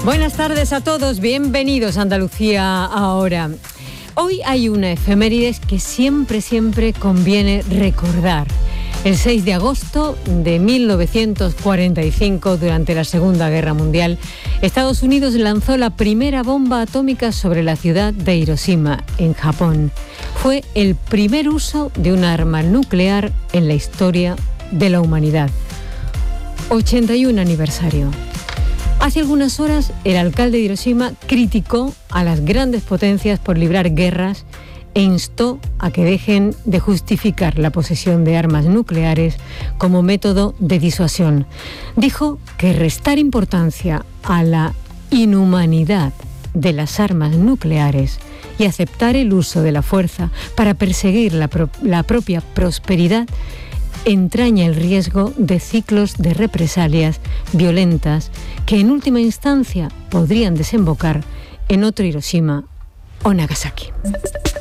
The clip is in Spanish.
Buenas tardes a todos, bienvenidos a Andalucía ahora. Hoy hay una efemérides que siempre conviene recordar. El 6 de agosto de 1945, durante la Segunda Guerra Mundial, Estados Unidos lanzó la primera bomba atómica sobre la ciudad de Hiroshima, en Japón. Fue el primer uso de un arma nuclear en la historia de la humanidad. 81 aniversario. Hace algunas horas, el alcalde de Hiroshima criticó a las grandes potencias por librar guerras e instó a que dejen de justificar la posesión de armas nucleares como método de disuasión. Dijo que restar importancia a la inhumanidad de las armas nucleares y aceptar el uso de la fuerza para perseguir la propia prosperidad entraña el riesgo de ciclos de represalias violentas que en última instancia podrían desembocar en otro Hiroshima o Nagasaki.